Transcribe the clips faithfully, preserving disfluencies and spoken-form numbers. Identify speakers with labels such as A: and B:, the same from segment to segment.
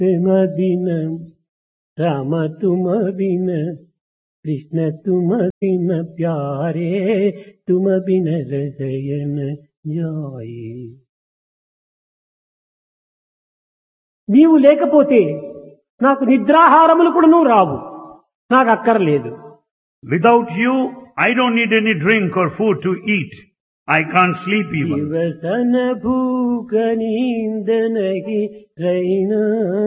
A: तुम बिन राम तुम बिन कृष्ण तुम बिन प्यारे तुम बिन हृदय न जाए. నీవు లేకపోతే నాకు నిద్రాహారములు కూడాను రావు, నాకు అక్కర్లేదు.
B: Without you, I don't need any drink or food to eat. I can't sleep even.
A: दिवसन भूख नींद नहीं रैना.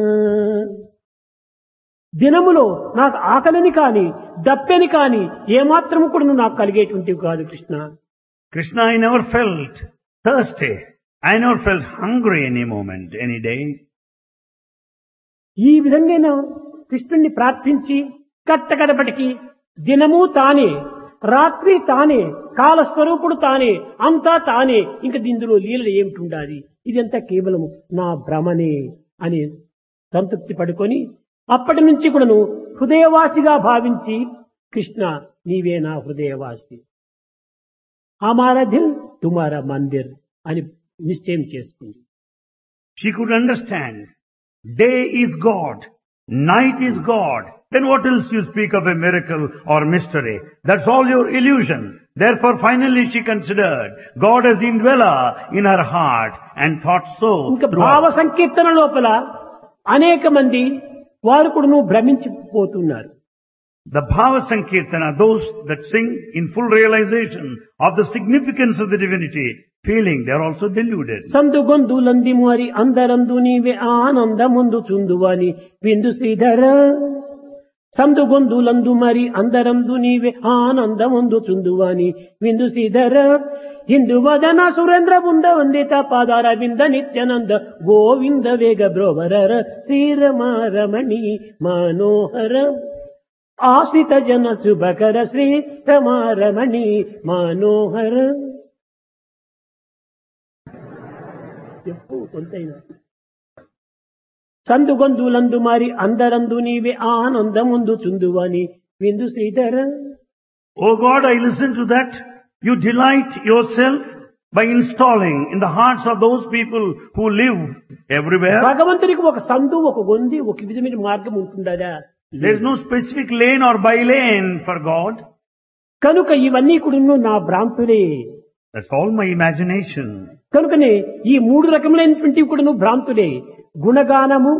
A: దినములో నాకు ఆకలిని కాని దప్పెని కాని ఏమాత్రము కూడా నాకు కలిగేటువంటివి కాదు Krishna.
B: Krishna, I never felt thirsty. I never felt hungry any moment, any day.
A: ఈ విధంగా కృష్ణుణ్ణి ప్రార్థించి కట్టకడపటికి దినము తానే, రాత్రి తానే, కాలస్వరూపుడు తానే, అంతా తానే. ఇంక దీనిలో లీలలు ఏమిటి ఉండాలి, ఇదంతా కేవలము నా భ్రమనే అని సంతృప్తి పడుకొని అప్పటి నుంచి కూడాను హృదయవాసిగా భావించి కృష్ణ నీవే నా హృదయవాసి, హమారా దిల్ తుమారా మందిర్ అని నిశ్చయం చేసుకుంది.
B: She could understand. Day is God. Night is God. Then what else you speak of a miracle or mystery? That's all your illusion. Therefore finally she considered God as indweller in her heart and thought so.
A: ఇంకా భావ సంకీర్తన లోపల అనేక మంది వారు కూడా భ్రమించిపోతున్నారు.
B: The Bhava Sankirtana, those that sing in full realization of the significance of the divinity, feeling they are also deluded.
A: సందు గొందులంది మరి అందరందు నీవే ఆనందముందు చుందువని విందు శ్రీధర. సందు గొందులందు మరి అందరందు నీవే ఆనందముందు చుందువని విందు శ్రీధర. ఇందు వదన సురేంద్ర బృంద వందిత పాదార వింద నిత్యానంద గోవింద వేగ బ్రోవరర శ్రీరమారమణి మనోహర ఆశ్రిత జన శుభకర శ్రీ రమారమణి మనోహర. చెప్పు కొంతైనా. సందుగొందులందు మారి అందరందు నీవే ఆనందముందు చుందువని విందు Sridhara.
B: Oh God, I listen to that. You delight yourself by installing in the hearts of those people who live everywhere.
A: భగవంతునికి ఒక సందు, ఒక గొంది, ఒక విధమైన మార్గం ఉంటుందా?
B: There is no specific lane or by lane for God.
A: కనుక ఇవన్నీ కూడా నా భ్రాంతులే.
B: That's all my imagination.
A: కనుకనే ఈ మూడు రకములైనటువంటివి కూడా భ్రాంతులే. గుణగానము,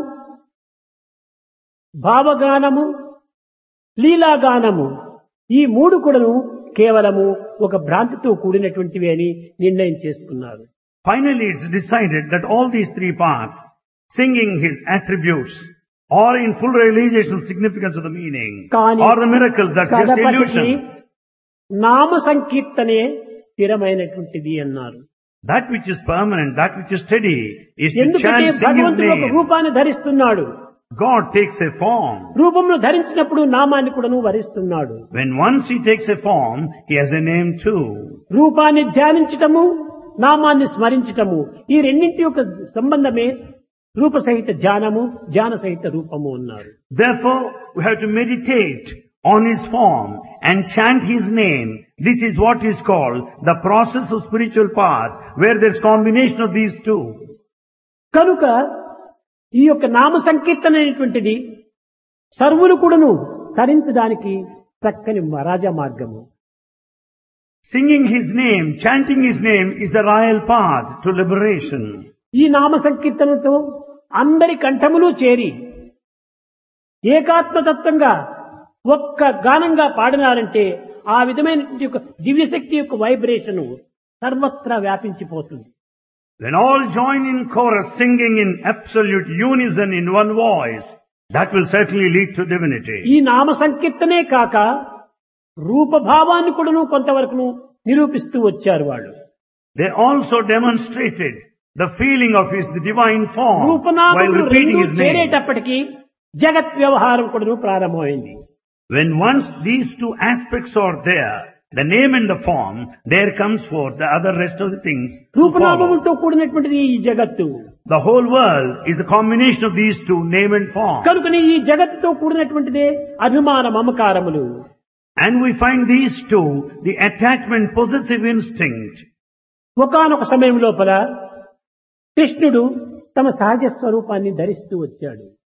A: భావగానము, లీలాగానము, ఈ మూడు కూడాను కేవలము ఒక భ్రాంతితో కూడినటువంటివి అని నిర్ణయం చేసుకున్నారు.
B: Finally, it's decided that all these three parts, singing his attributes, or in full realization significance of the meaning, or the miracle, that's just illusion.
A: నామ సంకీర్తనే స్థిరమైనటువంటిది అన్నారు.
B: That which is permanent, that which is steady, is to
A: ఎందుకంటే
B: chant, sing his
A: భగవంతుడు ఒక
B: name.
A: రూపాన్ని ధరిస్తున్నాడు.
B: God takes a form.
A: రూపంను ధరించినప్పుడు నామాన్ని కూడా వరిస్తున్నాడు.
B: When once he takes a form, he has a name too.
A: రూపాన్ని ధ్యానించటము, నామాన్ని స్మరించటము, ఈ రెండింటి యొక్క సంబంధమే రూప సహిత ధ్యానము, ధ్యాన సహిత రూపము అన్నారు.
B: Therefore, we have to meditate on his form and chant his name. This is what is called the process of spiritual path, where there is combination of these two.
A: కనుక ఈ యొక్క నామ సంకీర్తన అనేటువంటిది సర్వులు కూడాను తరించడానికి చక్కని రాజా మార్గము.
B: Singing his name, chanting his name is the royal path to liberation.
A: ఈ నామ సంకీర్తనతో అందరి కంఠములు చేరి ఏకాత్మతత్వంగా ఒక్క గానంగా పాడినారంటే ఆ విధమైన యొక్క దివ్యశక్తి యొక్క వైబ్రేషన్ సర్వత్రా వ్యాపించిపోతుంది.
B: When all join in chorus singing in absolute unison in one voice, that will certainly lead to divinity.
A: ఈ నామ సంకీర్తనే కాక రూపభావాన్ని కూడాను కొంతవరకు నిరూపిస్తూ వచ్చారు వాళ్ళు.
B: They also demonstrated the feeling of his divine form while
A: రూపనామములు
B: repeating
A: రెండు
B: his name.
A: చేరేటప్పటికీ జగత్ వ్యవహారం కూడాను ప్రారంభమైంది.
B: When once these two aspects are there, the name and the form, there comes forth the other rest of the things to follow.
A: రూపనామములతో కూడినటువంటిది ఈ జగత్తు.
B: The whole world is the combination of these two, name and form.
A: కనుకనే ఈ జగత్తుతో కూడినటువంటిదే అభిమాన మమకారములు.
B: And we find these two, the attachment, possessive instinct.
A: ఒకానొక సమయం లోపల కృష్ణుడు తమ సహజ స్వరూపాన్ని ధరిస్తూ వచ్చాడు.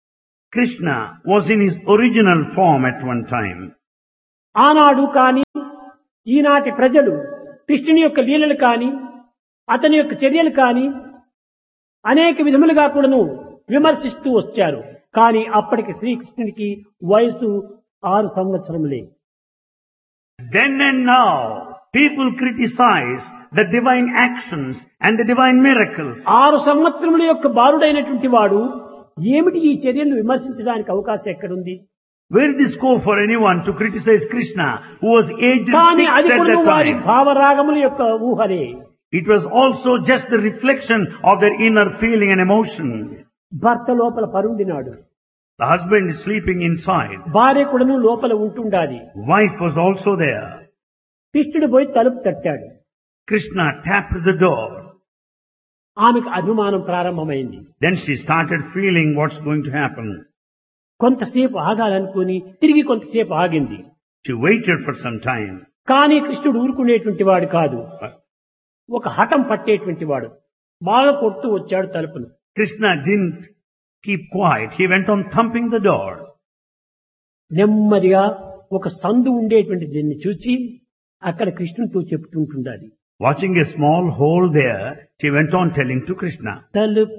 B: Krishna was in his original form at one time.
A: ఆనాడు కాని ఈనాటి ప్రజలు కృష్ణుని యొక్క లీలలు కాని అతని యొక్క చర్యలు కాని అనేక విధములుగా కూడాను విమర్శిస్తూ వచ్చారు. కానీ అప్పటికి శ్రీకృష్ణునికి వయసు ఆరు సంవత్సరములే.
B: Then and now, people criticize the divine actions and the divine miracles.
A: ఆరు సంవత్సరముల యొక్క బాలుడైనటువంటి వాడు ఏమిటి ఈ చర్యలను విమర్శించడానికి అవకాశం ఎక్కడుంది?
B: Where is the scope for anyone to criticize Krishna, who was aged
A: కానీ
B: six
A: అది
B: at
A: కూడా
B: that
A: వారి
B: time?
A: భావరాగముల యొక్క ఊహలే.
B: It was also just the reflection of their inner feeling and emotion.
A: భర్త లోపల పరుండినాడు,
B: The husband is sleeping inside.
A: భార్య కూడాను లోపల ఉంటుండాలి.
B: Wife was also there.
A: కృష్ణుడు పోయి తలుపు తట్టాడు.
B: Krishna tapped the door.
A: ఆమెకు అభిమానం ప్రారంభమైంది.
B: Then she started feeling what's going to happen.
A: కొంతసేపు ఆగాలనుకుని తిరిగి కొంతసేపు ఆగింది.
B: She waited for some time.
A: కానీ కృష్ణుడు ఊరుకునేటువంటి వాడు కాదు, ఒక హఠం పట్టేటువంటి వాడు. బాగా కొడుతూ వచ్చాడు తలుపును.
B: Krishna didn't keep quiet. He went on thumping the door.
A: నెమ్మదిగా ఒక సందు ఉండేటువంటి దీన్ని చూచి అక్కడ కృష్ణుడితో చెప్తుంటుండాలి.
B: Watching a small hole there, she went on telling to Krishna.
A: తలుపు